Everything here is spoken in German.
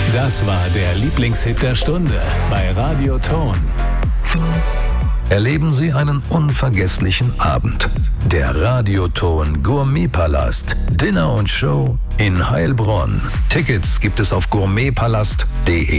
Das war der Lieblingshit der Stunde bei Radio Ton. Erleben Sie einen unvergesslichen Abend. Der Radioton Gourmetpalast. Dinner und Show in Heilbronn. Tickets gibt es auf gourmetpalast.de.